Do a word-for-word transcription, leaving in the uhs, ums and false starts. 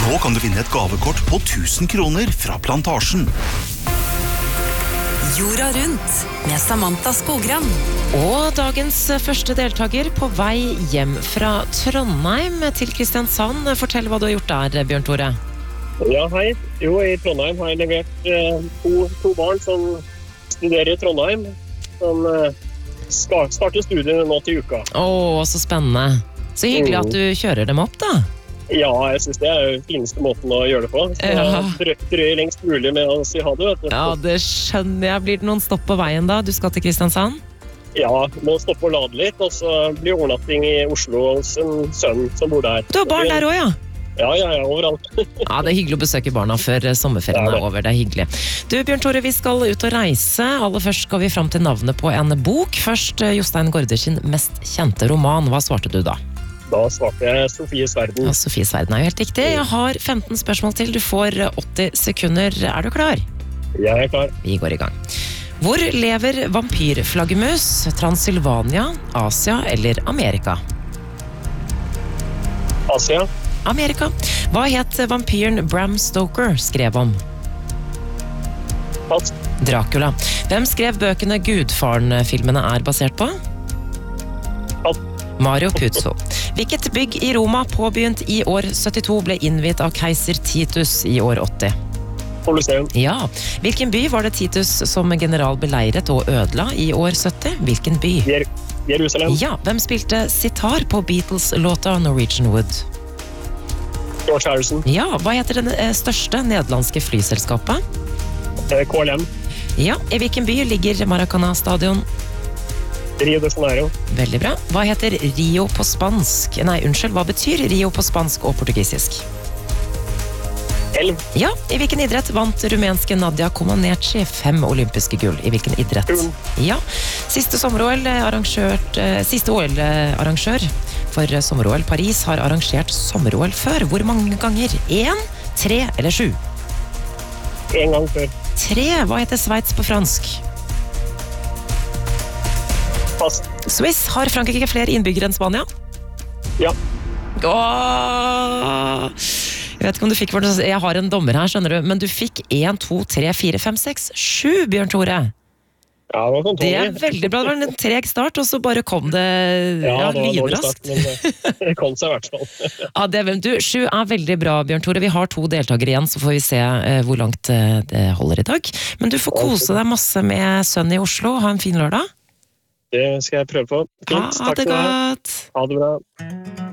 Nå kan du vinne et gavekort på tusen kroner fra Plantasjen. Jorda rundt med Samantha Skogran. Og dagens første deltaker på vei hjem fra Trondheim til Kristiansand. Fortell hva du har gjort der, Bjørn Tore. Ja, hei. Jo, i Trondheim har jeg levert eh, to, to barn som studerer i Trondheim, som eh, skal starte studiene nå til uka. Åh, så spennende. Så hyggelig at du kjører dem opp, da. Ja, jeg synes det er den fineste måten å gjøre det på. Så Ja. drø drøy lengst mulig med å si ha det, vet du. Ja, det skjønner jeg. Blir det noen stopp på veien da? Du skal til Kristiansand? Ja, må stoppe og lade litt, og så blir overnatting i Oslo hos en sønn som bor der. Du har barn der også, ja. Ja, ja, ja, overalt. Ja, det er hyggelig å besøke barna før sommerferien er over. Det er hyggelig. Du, Bjørn Tore, vi skal ut og reise. Aller først skal vi fram til navnet på en bok. Først Jostein Gaarder sin mest kjente roman. Hva svarte du da? Da svarte jeg Sofies verden. Ja, Sofies verden er jo helt riktig. Jeg har femten spørsmål til. Du får åtti sekunder. Er du klar? Jeg er klar. Vi går i gang. Hvor lever vampyrflaggermus? Transylvania, Asia eller Amerika? Asia. Amerika. Hva het vampyren Bram Stoker skrev om? Pass. Dracula. Hvem skrev bøkene Gudfaren-filmene er basert på? Pass. Mario Puzo. Hvilket bygg i Roma påbegynt i år syttito ble innviet av keiser Titus i år åtti? Colosseum. Ja. Hvilken by var det Titus som general beleiret og ødela i år sytti? Hvilken by? Jer Jerusalem. Ja. Hvem spilte sitar på Beatles-låta Norwegian Wood? George Harrison. Ja. Hva heter det eh, største nederlandske flyselskapet? Eh, K L M. Ja. I hvilken by ligger Maracana stadion? Rio de Janeiro. Veldig bra. Hva heter Rio på spansk? Nei, unnskyld, hva betyr Rio på spansk og portugisisk? Elv. Ja, i hvilken idrett vant rumenske Nadia Comaneci fem olympiske gull? I hvilken idrett? Gull. Ja, siste sommer-OL arrangert, eh, siste O L-arrangør for sommer-OL Paris har arrangert sommer-OL før. Hvor mange ganger? En, tre eller sju? En gang før. Tre. Hva heter Sveits på fransk? Pass. Swiss. Har Frankrike flere innbyggere enn Spania? Ja. Åh! Jeg vet ikke om du fikk, jeg har en dommer her, skjønner du, men du fikk en, to, tre, fire, fem, seks, sju, Bjørn Tore. Ja, det var sånn Det er veldig bra, det var en treg start, og så bare kom det Ja, ja, det var dårlig lynraskt. start, men det- det kom seg i hvert fall. Ja, det er vel, du, sju er veldig bra, Bjørn Tore. Vi har to deltakere igjen, så får vi se eh, hvor langt eh, det holder i dag. Men du får kose deg masse med sønn i Oslo. Ha en fin lørdag. Det skal jeg prøve på. Fint, Ha takk det skal du ha. godt. Ha det bra.